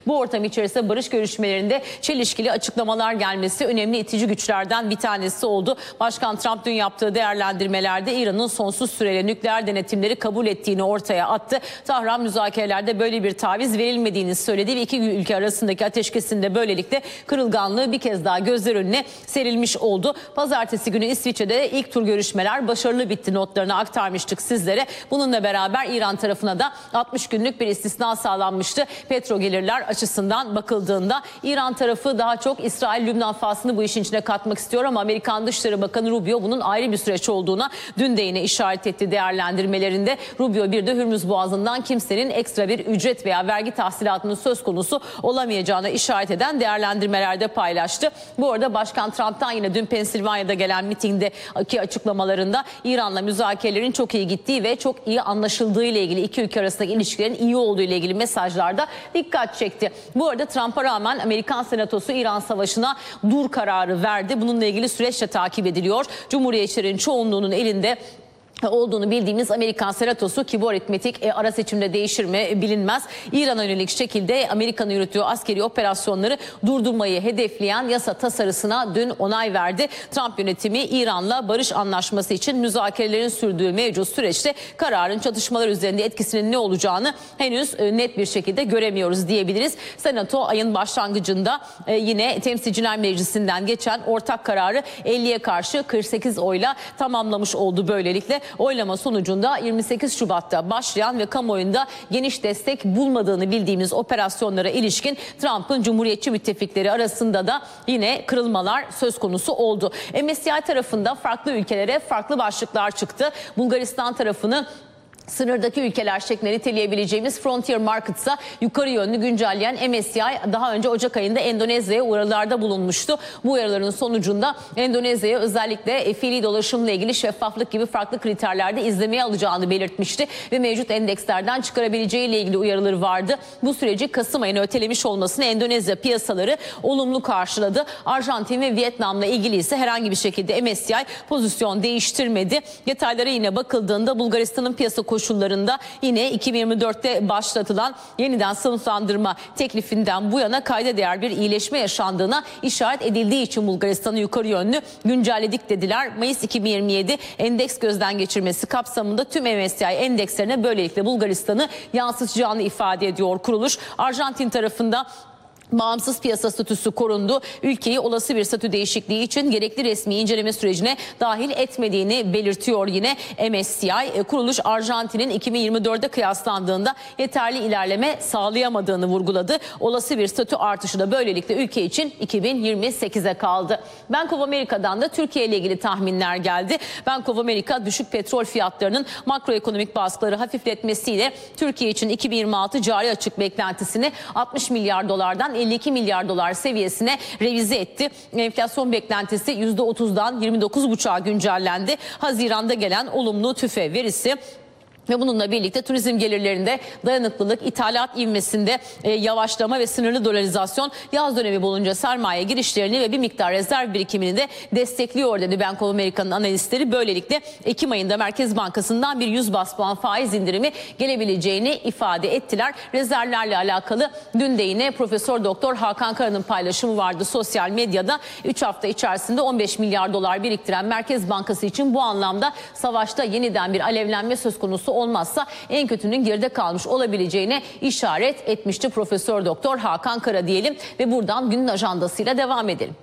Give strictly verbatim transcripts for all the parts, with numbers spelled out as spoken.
Bu ortam içerisinde barış görüşmelerinde çelişkili açıklamalar gelmesi önemli itici güçlerden bir tanesi oldu. Başkan Trump dün yaptığı değerlendirmelerde İran'ın sonsuz süreli nükleer denetimleri kabul ettiğini ortaya attı. Tahran müzakerelerde böyle bir taviz verilmediğini söyledi ve iki ülke arasındaki ateşkesin de böylelikle kırılganlığı bir kez daha gözler önüne serilmiş oldu. Pazartesi günü İsviçre'de ilk tur görüşmeler başarılı bitti notlarını aktarmıştık sizlere. Bununla beraber İran tarafına da altmış günlük bir istisna sağlanmıştı. Petro gelirler açısından bakıldığında İran tarafı daha çok İsrail-Lübnan faslını bu işin içine katmak istiyor ama Amerikan Dışişleri Bakanı Rubio bunun ayrı bir süreç olduğuna dün de yine işaret etti değerlendirmelerinde. Rubio bir de Hürmüz Boğazı'ndan kimsenin ekstra bir ücret veya vergi tahsilatının söz konusu olamayacağına işaret eden değerlendirmelerde paylaştı. Bu arada Başkan Trump'tan yine dün Pensilvanya'da gelen mitingdeki açıklamalarında İran'la müzakerelerin çok iyi gittiği ve çok iyi anlaşıldığı ile ilgili iki ülke arasındaki ilişkilerin iyi olduğu ile ilgili mesajlarda dikkat çekti. Bu arada Trump'a rağmen Amerikan Senatosu İran Savaşı'na dur kararı verdi. Bununla ilgili süreç de takip ediliyor. Cumhuriyetçilerin çoğunluğunun elinde olduğunu bildiğimiz Amerikan Senatosu ki bu aritmetik e, ara seçimde değişir mi e, bilinmez. İran'a yönelik şekilde Amerika'nın yürüttüğü askeri operasyonları durdurmayı hedefleyen yasa tasarısına dün onay verdi. Trump yönetimi İran'la barış anlaşması için müzakerelerin sürdüğü mevcut süreçte kararın çatışmalar üzerinde etkisinin ne olacağını henüz e, net bir şekilde göremiyoruz diyebiliriz. Senato ayın başlangıcında e, yine Temsilciler Meclisi'nden geçen ortak kararı elliye karşı kırk sekiz oyla tamamlamış oldu böylelikle. Oylama sonucunda yirmi sekiz Şubat'ta başlayan ve kamuoyunda geniş destek bulmadığını bildiğimiz operasyonlara ilişkin Trump'ın Cumhuriyetçi müttefikleri arasında da yine kırılmalar söz konusu oldu. M S C I tarafında farklı ülkelere farklı başlıklar çıktı. Bulgaristan tarafını sınırdaki ülkeler şeklinde niteleyebileceğimiz Frontier Markets'a yukarı yönlü güncelleyen M S C I daha önce Ocak ayında Endonezya'ya uyarılarda bulunmuştu. Bu uyarıların sonucunda Endonezya'ya özellikle fiili dolaşımla ilgili şeffaflık gibi farklı kriterlerde izlemeye alacağını belirtmişti ve mevcut endekslerden çıkarabileceği ile ilgili uyarıları vardı. Bu süreci Kasım ayına ötelemiş olmasını Endonezya piyasaları olumlu karşıladı. Arjantin ve Vietnam'la ilgili ise herhangi bir şekilde M S C I pozisyon değiştirmedi. Detaylara yine bakıldığında Bulgaristan'ın piyasa koşullarında yine iki bin yirmi dörtte başlatılan yeniden sınıflandırma teklifinden bu yana kayda değer bir iyileşme yaşandığına işaret edildiği için Bulgaristan'ı yukarı yönlü güncelledik dediler. Mayıs iki bin yirmi yedi endeks gözden geçirmesi kapsamında tüm M S C I endekslerine böylelikle Bulgaristan'ı yansıtacağını ifade ediyor kuruluş. Arjantin tarafında bağımsız piyasa statüsü korundu. Ülkeyi olası bir statü değişikliği için gerekli resmi inceleme sürecine dahil etmediğini belirtiyor yine M S C I. Kuruluş Arjantin'in iki bin yirmi dörde kıyaslandığında yeterli ilerleme sağlayamadığını vurguladı. Olası bir statü artışı da böylelikle ülke için iki bin yirmi sekize kaldı. Bank of America'dan da Türkiye ile ilgili tahminler geldi. Bank of America düşük petrol fiyatlarının makroekonomik baskıları hafifletmesiyle Türkiye için iki bin yirmi altı cari açık beklentisini altmış milyar dolardan elli iki milyar dolar seviyesine revize etti. Enflasyon beklentisi yüzde otuzdan yirmi dokuz buçuğa güncellendi. Haziran'da gelen olumlu tüfe verisi ve bununla birlikte turizm gelirlerinde dayanıklılık, ithalat ivmesinde e, yavaşlama ve sınırlı dolarizasyon yaz dönemi boyunca sermaye girişlerini ve bir miktar rezerv birikimini de destekliyor dedi Bank of America'nın analistleri. Böylelikle Ekim ayında Merkez Bankası'ndan bir yüz bas puan faiz indirimi gelebileceğini ifade ettiler. Rezervlerle alakalı dün de yine Profesör Doktor Hakan Kara'nın paylaşımı vardı sosyal medyada. üç hafta içerisinde on beş milyar dolar biriktiren Merkez Bankası için bu anlamda savaşta yeniden bir alevlenme söz konusu olmazsa en kötünün geride kalmış olabileceğine işaret etmişti Profesör Doktor Hakan Kara diyelim ve buradan günün ajandasıyla devam edelim.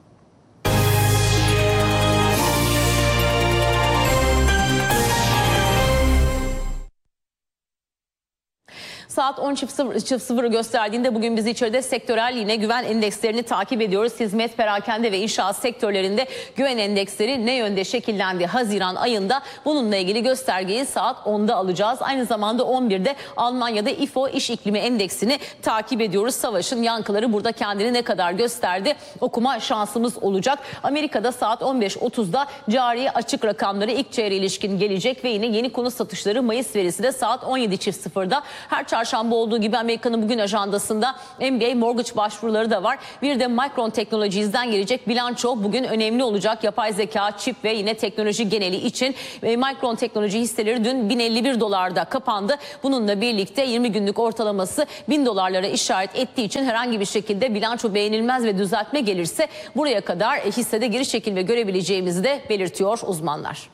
Saat on sıfırı gösterdiğinde bugün biz içeride sektörel yine güven endekslerini takip ediyoruz. Hizmet, perakende ve inşaat sektörlerinde güven endeksleri ne yönde şekillendi Haziran ayında? Bununla ilgili göstergeyi saat onda alacağız. Aynı zamanda on birde Almanya'da İFO İş İklimi Endeksini takip ediyoruz. Savaşın yankıları burada kendini ne kadar gösterdi okuma şansımız olacak. Amerika'da saat on beş otuzda cari açık rakamları ilk çeyreğe ilişkin gelecek ve yine yeni konut satışları Mayıs verisi de saat on yedi sıfırda her çarşamba çarşamba olduğu gibi Amerika'nın bugün ajandasında M B A mortgage başvuruları da var. Bir de Micron Technologies'den gelecek bilanço bugün önemli olacak. Yapay zeka, çip ve yine teknoloji geneli için Micron Teknoloji hisseleri dün bin elli bir dolarda kapandı. Bununla birlikte yirmi günlük ortalaması bin dolarlara işaret ettiği için herhangi bir şekilde bilanço beğenilmez ve düzeltme gelirse buraya kadar hissede geri çekilme görebileceğimizi de belirtiyor uzmanlar.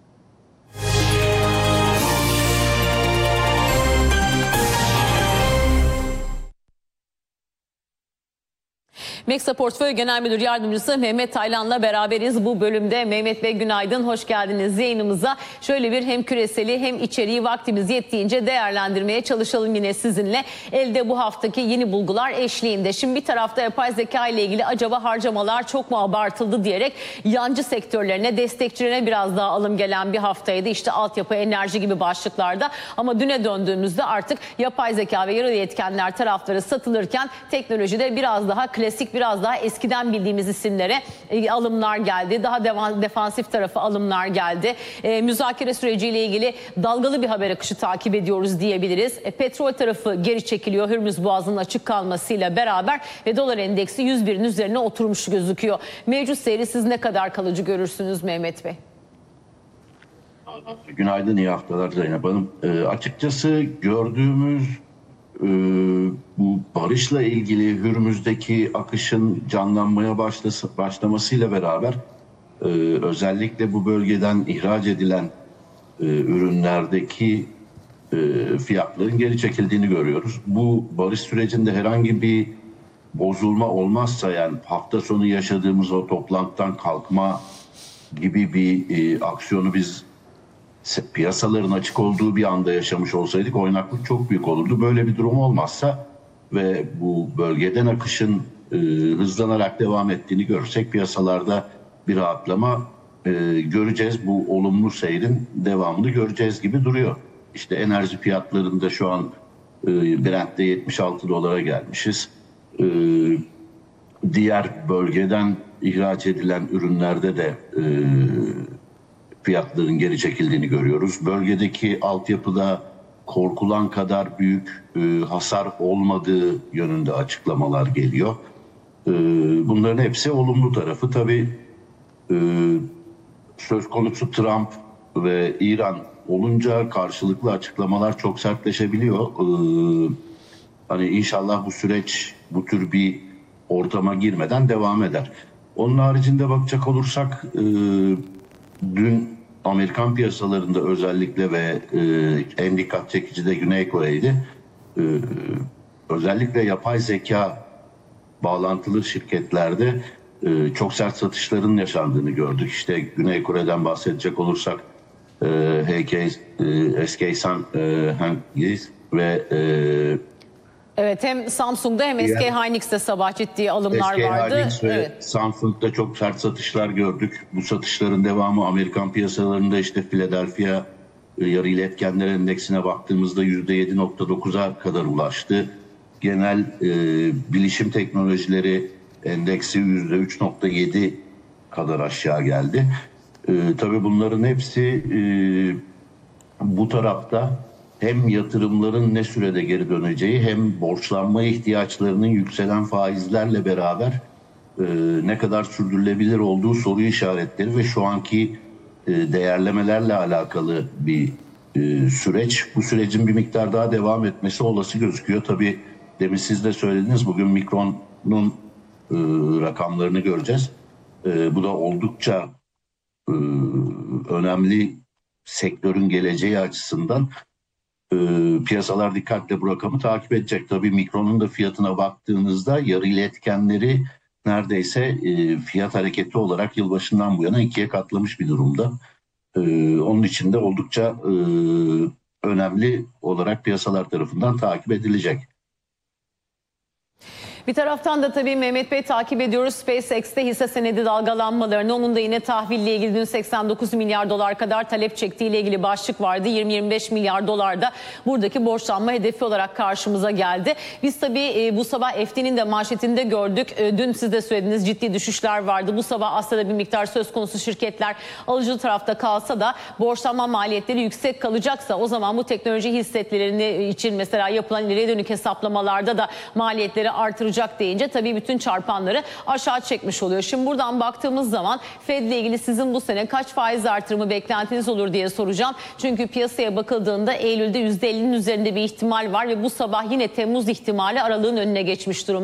Meksa Portföy Genel Müdür Yardımcısı Mehmet Taylan'la beraberiz bu bölümde. Mehmet Bey günaydın, hoş geldiniz yayınımıza. Şöyle bir hem küreseli hem içeriği vaktimiz yettiğince değerlendirmeye çalışalım yine sizinle. Elde bu haftaki yeni bulgular eşliğinde. Şimdi bir tarafta yapay zeka ile ilgili acaba harcamalar çok mu abartıldı diyerek yancı sektörlerine, destekçilerine biraz daha alım gelen bir haftaydı. İşte altyapı, enerji gibi başlıklarda. Ama düne döndüğümüzde artık yapay zeka ve yerel yetkenler tarafları satılırken teknolojide biraz daha klasik, biraz daha eskiden bildiğimiz isimlere e, alımlar geldi. Daha devan, defansif tarafı alımlar geldi. E, müzakere süreciyle ilgili dalgalı bir haber akışı takip ediyoruz diyebiliriz. E, petrol tarafı geri çekiliyor Hürmüz Boğazı'nın açık kalmasıyla beraber ve dolar endeksi yüz birin üzerine oturmuş gözüküyor. Mevcut seyri siz ne kadar kalıcı görürsünüz Mehmet Bey? Günaydın, iyi haftalar Zeynep Hanım. E, açıkçası gördüğümüz e, bu barışla ilgili Hürmüz'deki akışın canlanmaya başlası, başlamasıyla beraber e, özellikle bu bölgeden ihraç edilen e, ürünlerdeki e, fiyatların geri çekildiğini görüyoruz. Bu barış sürecinde herhangi bir bozulma olmazsa, yani hafta sonu yaşadığımız o toplantıdan kalkma gibi bir e, aksiyonu biz piyasaların açık olduğu bir anda yaşamış olsaydık oynaklık çok büyük olurdu. Böyle bir durum olmazsa ve bu bölgeden akışın e, hızlanarak devam ettiğini görürsek piyasalarda bir rahatlama e, göreceğiz. Bu olumlu seyrin devamını göreceğiz gibi duruyor. İşte enerji fiyatlarında şu an e, Brent'te yetmiş altı dolara gelmişiz. E, diğer bölgeden ihraç edilen ürünlerde de e, fiyatların geri çekildiğini görüyoruz. Bölgedeki altyapıda korkulan kadar büyük e, hasar olmadığı yönünde açıklamalar geliyor. E, bunların hepsi olumlu tarafı. Tabii e, söz konusu Trump ve İran olunca karşılıklı açıklamalar çok sertleşebiliyor. E, hani inşallah bu süreç bu tür bir ortama girmeden devam eder. Onun haricinde bakacak olursak e, dün Amerikan piyasalarında özellikle ve e, en dikkat çekici de Güney Kore'ydi. E, özellikle yapay zeka bağlantılı şirketlerde e, çok sert satışların yaşandığını gördük. İşte Güney Kore'den bahsedecek olursak e, H K, e, S K Sun e, ve e, evet, hem Samsung'da hem S K Hynix'te sabah ciddi alımlar S K vardı. Hynix ve evet. Samsung'da çok sert satışlar gördük. Bu satışların devamı Amerikan piyasalarında işte Philadelphia yarı iletkenler endeksine baktığımızda yüzde yedi nokta dokuza kadar ulaştı. Genel e, bilişim teknolojileri endeksi yüzde üç nokta yedi kadar aşağı geldi. E, tabii bunların hepsi e, bu tarafta hem yatırımların ne sürede geri döneceği hem borçlanma ihtiyaçlarının yükselen faizlerle beraber e, ne kadar sürdürülebilir olduğu soru işaretleri ve şu anki e, değerlemelerle alakalı bir e, süreç. Bu sürecin bir miktar daha devam etmesi olası gözüküyor. Tabii demin siz de söylediniz, bugün Micron'un e, rakamlarını göreceğiz. E, bu da oldukça e, önemli sektörün geleceği açısından. E, piyasalar dikkatle bu rakamı takip edecek. Tabii Micron'un da fiyatına baktığınızda yarı iletkenleri neredeyse e, fiyat hareketi olarak yılbaşından bu yana ikiye katlamış bir durumda. E, onun için de oldukça e, önemli olarak piyasalar tarafından takip edilecek. Bir taraftan da tabii Mehmet Bey takip ediyoruz SpaceX'te hisse senedi dalgalanmalarını. Onun da yine tahville ilgili dün seksen dokuz milyar dolar kadar talep çektiğiyle ilgili başlık vardı. yirmi yirmi beş milyar dolar da buradaki borçlanma hedefi olarak karşımıza geldi. Biz tabii bu sabah F T'nin de manşetinde gördük. Dün siz de söylediğiniz ciddi düşüşler vardı. Bu sabah aslında bir miktar söz konusu şirketler alıcı tarafta kalsa da borçlanma maliyetleri yüksek kalacaksa o zaman bu teknoloji hissetlerini için mesela yapılan ileriye dönük hesaplamalarda da maliyetleri artıracak deyince tabii bütün çarpanları aşağı çekmiş oluyor. Şimdi buradan baktığımız zaman Fed ile ilgili sizin bu sene kaç faiz artırımı beklentiniz olur diye soracağım. Çünkü piyasaya bakıldığında Eylül'de yüzde ellinin üzerinde bir ihtimal var ve bu sabah yine Temmuz ihtimali aralığın önüne geçmiş durumda.